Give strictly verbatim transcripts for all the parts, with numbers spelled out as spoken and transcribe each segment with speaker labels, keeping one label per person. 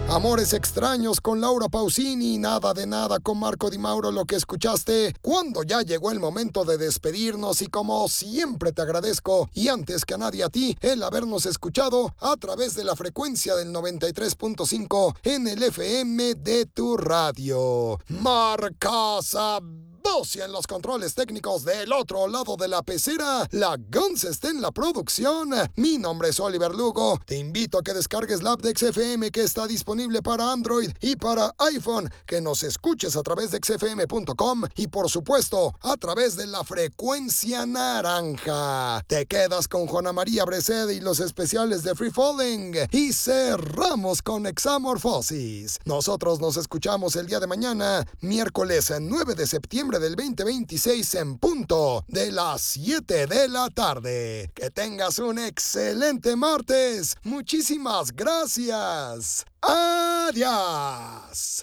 Speaker 1: Amores extraños con Laura Pausini, Nada de Nada con Marco Di Mauro, lo que escuchaste cuando ya llegó el momento de despedirnos, y como siempre te agradezco, y antes que a nadie a ti, el habernos escuchado a través de la frecuencia del noventa y tres punto cinco en el F M de tu radio. Marca Sabocia en los controles técnicos del otro lado de la pecera. La Guns está en la producción. Mi nombre es Oliver Lugo. Te invito a que descargues la app de X F M, que está disponible para Android y para iPhone, que nos escuches a través de x f m punto com y por supuesto a través de la frecuencia naranja. Te quedas con Juana María Breceda y los especiales de Free Falling y cerramos con Examorphosis. Nosotros nos escuchamos el día de mañana, miércoles nueve de septiembre del veinte veintiséis, en punto de las siete de la tarde. Que tengas un excelente martes. Muchísimas gracias. Adiós.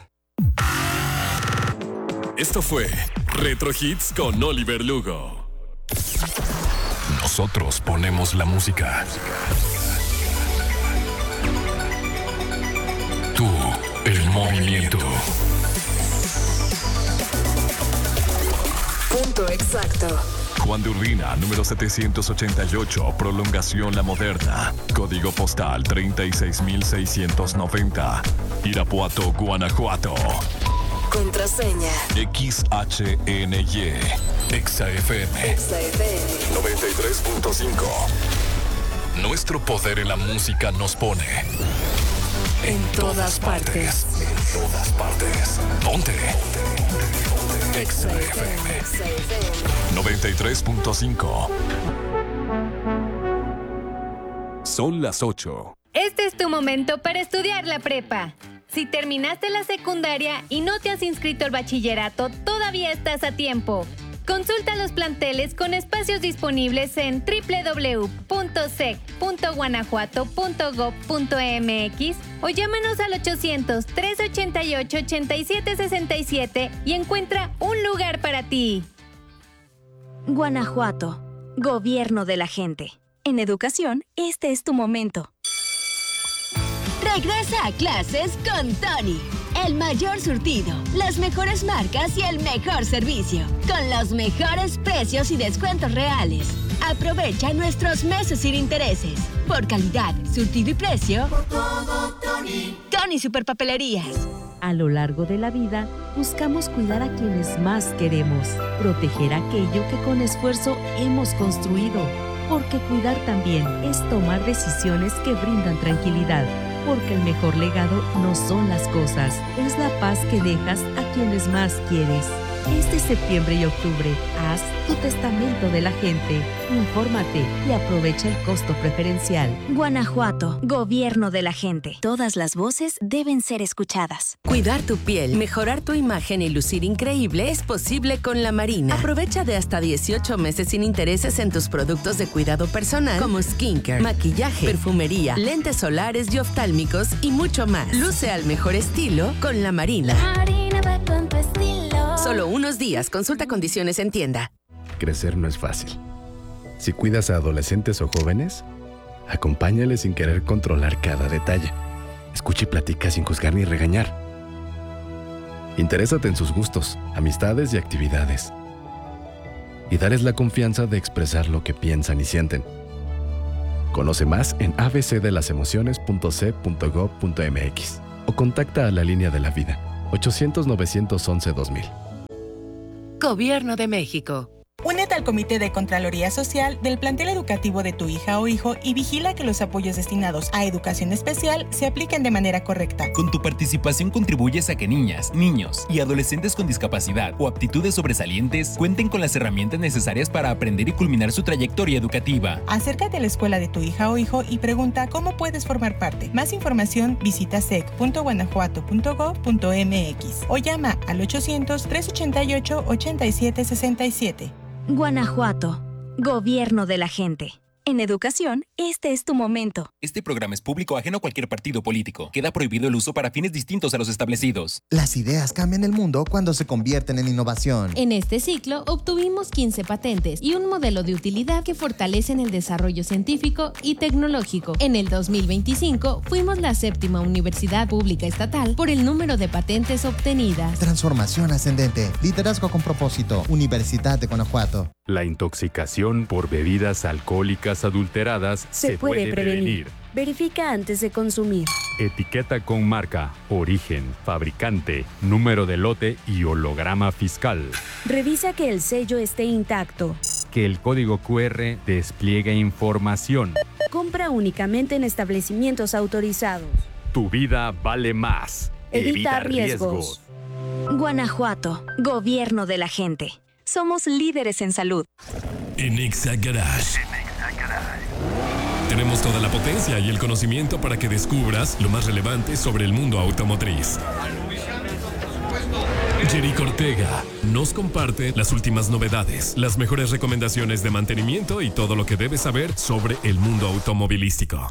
Speaker 2: Esto fue Retro Hits con Oliver Lugo. Nosotros ponemos la música. Tú, el movimiento.
Speaker 3: Punto exacto.
Speaker 2: Juan de Urbina, número setecientos ochenta y ocho, Prolongación La Moderna. Código postal treinta y seis mil seiscientos noventa. Irapuato, Guanajuato.
Speaker 3: Contraseña
Speaker 2: X H N Y. Exa F M.
Speaker 3: Exa F M
Speaker 2: noventa y tres punto cinco. Nuestro poder en la música nos pone
Speaker 3: en todas partes.
Speaker 2: En todas partes. Ponte. Exa F M noventa y tres punto cinco. Son las ocho.
Speaker 4: Este es tu momento para estudiar la prepa. Si terminaste la secundaria y no te has inscrito al bachillerato, todavía estás a tiempo. Consulta los planteles con espacios disponibles en doble u doble u doble u punto sec punto guanajuato punto gob punto m x o llámanos al ochocientos, trescientos ochenta y ocho, ochenta y siete sesenta y siete y encuentra un lugar para ti.
Speaker 5: Guanajuato, gobierno de la gente. En educación, este es tu momento.
Speaker 6: Regresa a clases con Tony. El mayor surtido, las mejores marcas y el mejor servicio. Con los mejores precios y descuentos reales. Aprovecha nuestros meses sin intereses. Por calidad, surtido y precio. Por todo, Tony. Tony Superpapelerías.
Speaker 7: A lo largo de la vida, buscamos cuidar a quienes más queremos. Proteger aquello que con esfuerzo hemos construido. Porque cuidar también es tomar decisiones que brindan tranquilidad. Porque el mejor legado no son las cosas, es la paz que dejas a quienes más quieres. Este septiembre y octubre, haz tu testamento de la gente. Infórmate y aprovecha el costo preferencial.
Speaker 5: Guanajuato, gobierno de la gente. Todas las voces deben ser escuchadas.
Speaker 8: Cuidar tu piel, mejorar tu imagen y lucir increíble es posible con La Marina. Aprovecha de hasta dieciocho meses sin intereses en tus productos de cuidado personal como skincare, maquillaje, perfumería, lentes solares y oftálmicos y mucho más. Luce al mejor estilo con La Marina.
Speaker 9: Marina va con tu estilo.
Speaker 8: Solo unos días. Consulta condiciones en tienda.
Speaker 10: Crecer no es fácil. Si cuidas a adolescentes o jóvenes, acompáñales sin querer controlar cada detalle. Escucha y platica sin juzgar ni regañar. Interésate en sus gustos, amistades y actividades. Y dales la confianza de expresar lo que piensan y sienten. Conoce más en a b c de las emociones punto c punto gob punto m x o contacta a la línea de la vida ochocientos, novecientos once, dos mil.
Speaker 8: Gobierno de México.
Speaker 11: Únete al Comité de Contraloría Social del plantel educativo de tu hija o hijo y vigila que los apoyos destinados a educación especial se apliquen de manera correcta.
Speaker 12: Con tu participación contribuyes a que niñas, niños y adolescentes con discapacidad o aptitudes sobresalientes cuenten con las herramientas necesarias para aprender y culminar su trayectoria educativa.
Speaker 11: Acércate a la escuela de tu hija o hijo y pregunta cómo puedes formar parte. Más información visita sec punto guanajuato punto gob punto m x o llama al ochocientos, trescientos ochenta y ocho, ochenta y siete sesenta y siete.
Speaker 5: Guanajuato, gobierno de la gente. En educación, este es tu momento.
Speaker 12: Este programa es público ajeno a cualquier partido político. Queda prohibido el uso para fines distintos a los establecidos.
Speaker 13: Las ideas cambian el mundo cuando se convierten en innovación.
Speaker 14: En este ciclo obtuvimos quince patentes y un modelo de utilidad que fortalecen el desarrollo científico y tecnológico. En el dos mil veinticinco fuimos la séptima universidad pública estatal por el número de patentes obtenidas.
Speaker 13: Transformación ascendente. Liderazgo con propósito. Universidad de Guanajuato.
Speaker 15: La intoxicación por bebidas alcohólicas adulteradas se,
Speaker 16: se puede, puede prevenir. prevenir. Verifica antes de consumir.
Speaker 15: Etiqueta con marca, origen, fabricante, número de lote y holograma fiscal.
Speaker 16: Revisa que el sello esté intacto.
Speaker 15: Que el código cu erre despliegue información.
Speaker 16: Compra únicamente en establecimientos autorizados.
Speaker 15: Tu vida vale más.
Speaker 16: Evita, Evita riesgos.
Speaker 5: riesgos. Guanajuato, gobierno de la gente. Somos líderes en salud.
Speaker 2: En Exa Garage. Tenemos toda la potencia y el conocimiento para que descubras lo más relevante sobre el mundo automotriz. Jerico Ortega nos comparte las últimas novedades, las mejores recomendaciones de mantenimiento y todo lo que debes saber sobre el mundo automovilístico.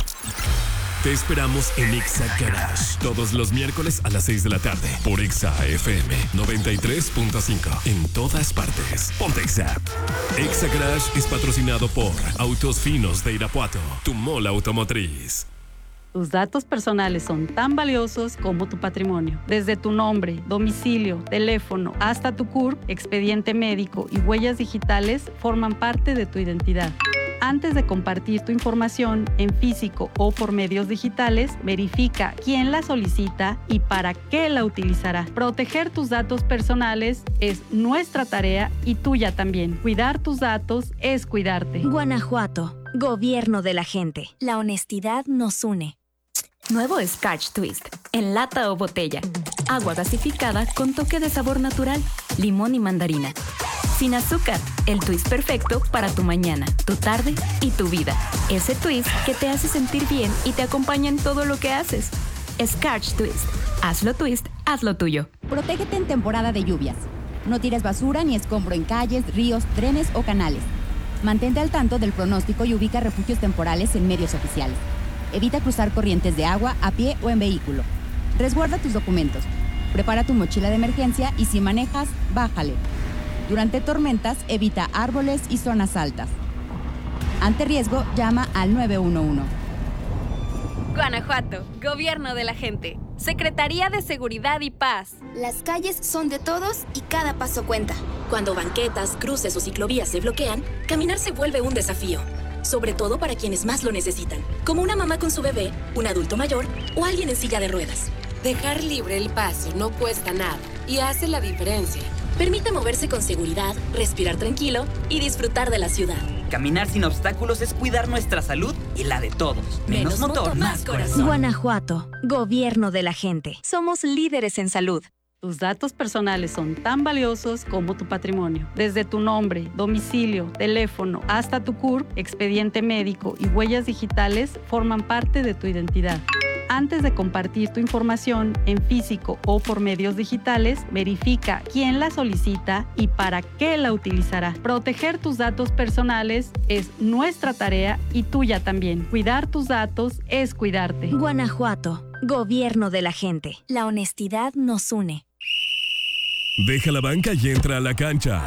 Speaker 2: Te esperamos en Exa Garage todos los miércoles a las seis de la tarde por Exa F M noventa y tres punto cinco en todas partes. Ponte Exa. Exa Garage es patrocinado por Autos Finos de Irapuato, tu mall automotriz.
Speaker 17: Tus datos personales son tan valiosos como tu patrimonio. Desde tu nombre, domicilio, teléfono, hasta tu C U R P, expediente médico y huellas digitales forman parte de tu identidad. Antes de compartir tu información en físico o por medios digitales, verifica quién la solicita y para qué la utilizará. Proteger tus datos personales es nuestra tarea y tuya también. Cuidar tus datos es cuidarte.
Speaker 5: Guanajuato, gobierno de la gente. La honestidad nos une.
Speaker 18: Nuevo Scotch Twist, en lata o botella. Agua gasificada con toque de sabor natural, limón y mandarina. Sin azúcar, el twist perfecto para tu mañana, tu tarde y tu vida. Ese twist que te hace sentir bien y te acompaña en todo lo que haces. Scotch Twist. Hazlo twist, hazlo tuyo.
Speaker 19: Protégete en temporada de lluvias. No tires basura ni escombro en calles, ríos, trenes o canales. Mantente al tanto del pronóstico y ubica refugios temporales en medios oficiales. Evita cruzar corrientes de agua a pie o en vehículo. Resguarda tus documentos. Prepara tu mochila de emergencia y si manejas, bájale. Durante tormentas, evita árboles y zonas altas. Ante riesgo, llama al nueve uno uno.
Speaker 20: Guanajuato, gobierno de la gente. Secretaría de Seguridad y Paz.
Speaker 21: Las calles son de todos y cada paso cuenta.
Speaker 22: Cuando banquetas, cruces o ciclovías se bloquean, caminar se vuelve un desafío. Sobre todo para quienes más lo necesitan, como una mamá con su bebé, un adulto mayor o alguien en silla de ruedas.
Speaker 23: Dejar libre el paso no cuesta nada y hace la diferencia.
Speaker 22: Permite moverse con seguridad, respirar tranquilo y disfrutar de la ciudad.
Speaker 24: Caminar sin obstáculos es cuidar nuestra salud y la de todos. Menos, Menos motor, motor, más corazón.
Speaker 5: Guanajuato, gobierno de la gente. Somos líderes en salud.
Speaker 17: Tus datos personales son tan valiosos como tu patrimonio. Desde tu nombre, domicilio, teléfono, hasta tu C U R P, expediente médico y huellas digitales forman parte de tu identidad. Antes de compartir tu información en físico o por medios digitales, verifica quién la solicita y para qué la utilizará. Proteger tus datos personales es nuestra tarea y tuya también. Cuidar tus datos es cuidarte.
Speaker 5: Guanajuato, gobierno de la gente. La honestidad nos une.
Speaker 2: Deja la banca y entra a la cancha.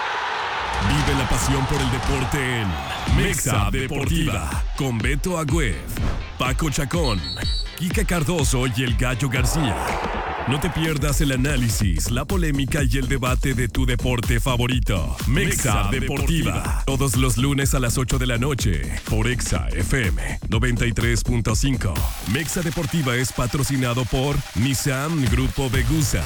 Speaker 2: Vive la pasión por el deporte en Mexa Deportiva con Beto Agüed, Paco Chacón, Kika Cardoso y el Gallo García. No te pierdas el análisis, la polémica y el debate de tu deporte favorito. Mexa Deportiva. Todos los lunes a las ocho de la noche por Exa F M noventa y tres punto cinco. Mexa Deportiva es patrocinado por Nissan Grupo Vegusa.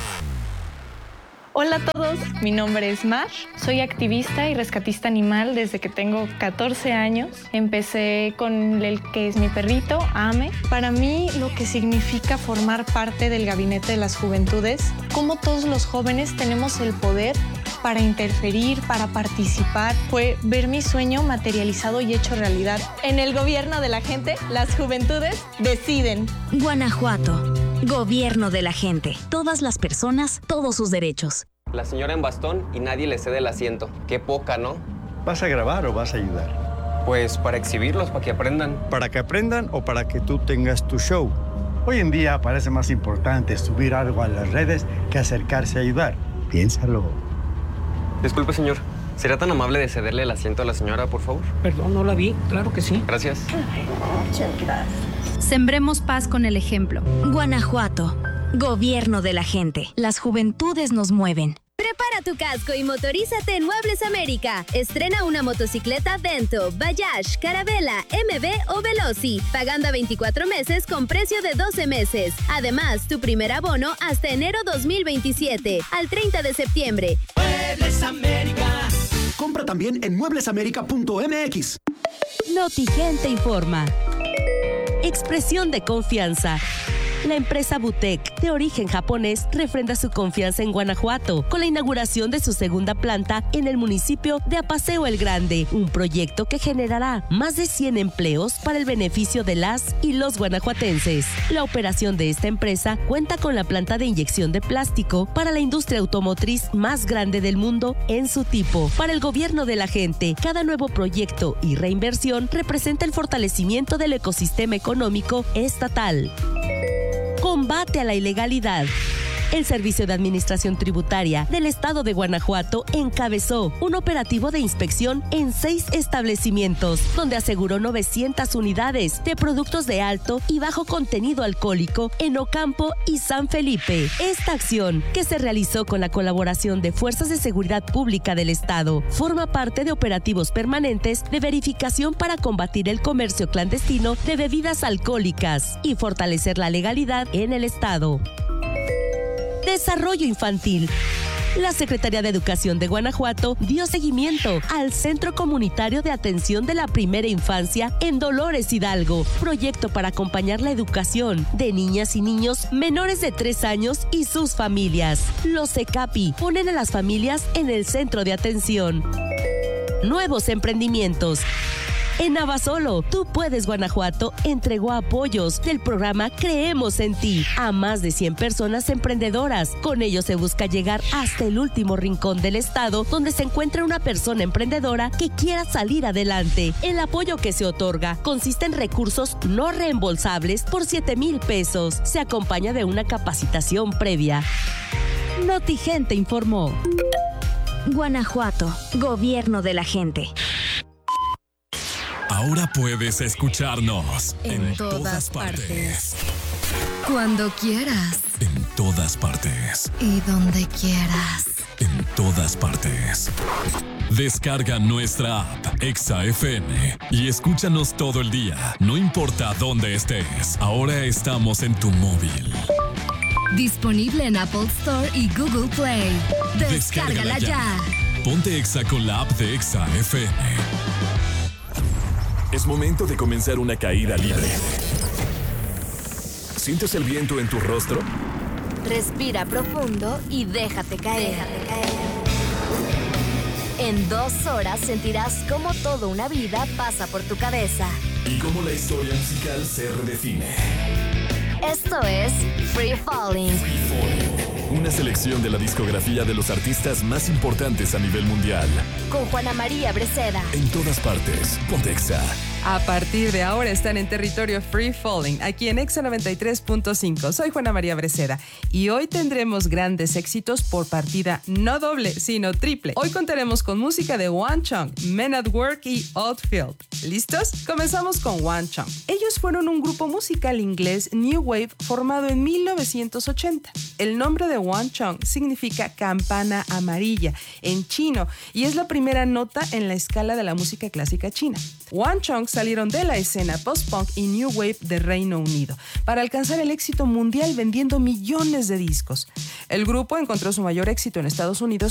Speaker 25: Hola a todos, mi nombre es Mar, soy activista y rescatista animal desde que tengo catorce años. Empecé con el que es mi perrito, Ame. Para mí lo que significa formar parte del Gabinete de las Juventudes, cómo todos los jóvenes tenemos el poder para interferir, para participar, fue ver mi sueño materializado y hecho realidad. En el gobierno de la gente, las juventudes deciden.
Speaker 5: Guanajuato, gobierno de la gente. Todas las personas, todos sus derechos.
Speaker 26: La señora en bastón y nadie le cede el asiento. Qué poca, ¿no?
Speaker 27: ¿Vas a grabar o vas a ayudar?
Speaker 1: Pues para exhibirlos, para que aprendan.
Speaker 3: ¿Para que aprendan o para que tú tengas tu show? Hoy en día parece más importante subir algo a las redes que acercarse a ayudar. Piénsalo.
Speaker 1: Disculpe, señor. ¿Sería tan amable de cederle el asiento a la señora, por favor?
Speaker 4: Perdón, no la vi. Claro que sí.
Speaker 1: Gracias.
Speaker 21: Muchas gracias.
Speaker 14: Sembremos paz con el ejemplo.
Speaker 5: Guanajuato. Gobierno de la gente. Las juventudes nos mueven.
Speaker 6: Prepara tu casco y motorízate en Muebles América. Estrena una motocicleta Vento, Bayash, Carabela, M V o Veloci, pagando a veinticuatro meses con precio de doce meses. Además, tu primer abono hasta enero dos mil veintisiete, al treinta de septiembre.
Speaker 7: Muebles América. Compra también en muebles américa punto m x.
Speaker 8: Notigente informa. Expresión de confianza. La empresa Butek, de origen japonés, refrenda su confianza en Guanajuato con la inauguración de su segunda planta en el municipio de Apaseo el Grande, un proyecto que generará más de cien empleos para el beneficio de las y los guanajuatenses. La operación de esta empresa cuenta con la planta de inyección de plástico para la industria automotriz más grande del mundo en su tipo. Para el gobierno de la gente, cada nuevo proyecto y reinversión representa el fortalecimiento del ecosistema económico estatal. Combate a la ilegalidad. El Servicio de Administración Tributaria del Estado de Guanajuato encabezó un operativo de inspección en seis establecimientos, donde aseguró novecientas unidades de productos de alto y bajo contenido alcohólico en Ocampo y San Felipe. Esta acción, que se realizó con la colaboración de Fuerzas de Seguridad Pública del Estado, forma parte de operativos permanentes de verificación para combatir el comercio clandestino de bebidas alcohólicas y fortalecer la legalidad en el Estado. Desarrollo infantil. La Secretaría de Educación de Guanajuato dio seguimiento al Centro Comunitario de Atención de la Primera Infancia en Dolores Hidalgo, proyecto para acompañar la educación de niñas y niños menores de tres años y sus familias. Los CECAPI ponen a las familias en el centro de atención. Nuevos emprendimientos. En Navasolo, Tú Puedes Guanajuato entregó apoyos del programa Creemos en Ti a más de cien personas emprendedoras. Con ello se busca llegar hasta el último rincón del estado donde se encuentra una persona emprendedora que quiera salir adelante. El apoyo que se otorga consiste en recursos no reembolsables por siete mil pesos. Se acompaña de una capacitación previa. Notigente informó.
Speaker 5: Guanajuato, Gobierno de la gente.
Speaker 2: Ahora puedes escucharnos
Speaker 26: en, en todas, todas partes. partes. Cuando quieras.
Speaker 2: En todas partes.
Speaker 26: Y donde quieras.
Speaker 2: En todas partes. Descarga nuestra app Exa F M y escúchanos todo el día, no importa dónde estés. Ahora estamos en tu móvil.
Speaker 26: Disponible en Apple Store y Google Play. Descárgala, Descárgala ya.
Speaker 2: ya. Ponte Exa con la app de Exa F M. Es momento de comenzar una caída libre. ¿Sientes el viento en tu rostro?
Speaker 6: Respira profundo y déjate caer. Déjate caer. En dos horas sentirás cómo toda una vida pasa por tu cabeza.
Speaker 2: Y cómo la historia musical se redefine.
Speaker 6: Esto es Free Falling.
Speaker 2: Free Falling. Una selección de la discografía de los artistas más importantes a nivel mundial.
Speaker 6: Con Juana María Breceda.
Speaker 2: En todas partes, ponte Exa.
Speaker 27: A partir de ahora están en territorio Free Falling, aquí en Exa noventa y tres punto cinco. Soy Juana María Breceda y hoy tendremos grandes éxitos por partida no doble, sino triple. Hoy contaremos con música de One Chong, Men at Work y Oldfield. ¿Listos? Comenzamos con One Chong. Ellos fueron un grupo musical inglés New Wave formado en mil novecientos ochenta. El nombre de One Chong significa campana amarilla en chino y es la primera nota en la escala de la música clásica china. One Chong salieron de la escena post-punk y New Wave de Reino Unido para alcanzar el éxito mundial vendiendo millones de discos. El grupo encontró su mayor éxito en Estados Unidos